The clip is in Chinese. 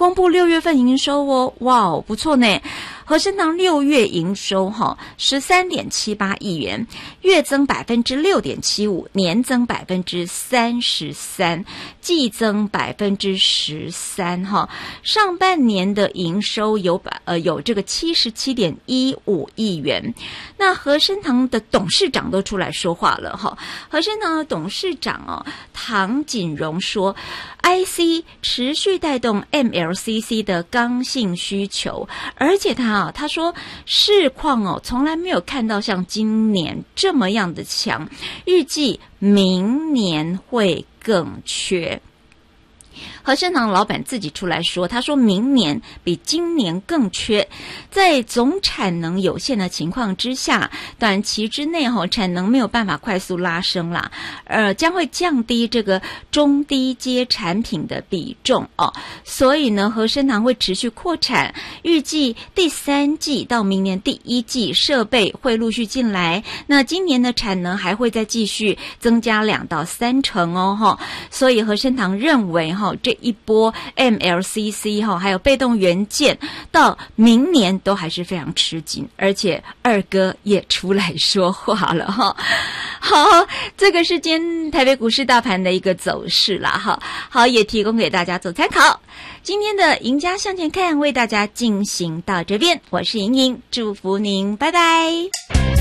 公布6月份营收哦，哇，不错呢。和生堂6月营收13.78亿元，月增6.75%，年增33%，季增13%哈。上半年的营收有这个77.15亿元。那和生堂的董事长都出来说话了哈。和生堂的董事长唐锦荣说 ，IC 持续带动 MLCC 的刚性需求，而且他说市况从来没有看到像今年这么样的强，预计明年会更缺。和生堂老板自己出来说，他说明年比今年更缺，在总产能有限的情况之下，短期之内产能没有办法快速拉升啦，将会降低这个中低阶产品的比重所以呢，和生堂会持续扩产，预计第3季到明年第1季设备会陆续进来，那今年的产能还会再继续增加2到3成所以和生堂认为这一波 MLCC 还有被动元件到明年都还是非常吃紧，而且二哥也出来说话了好，这个是今天台北股市大盘的一个走势啦好，也提供给大家做参考。今天的赢家向前看为大家进行到这边，我是莹莹，祝福您，拜拜。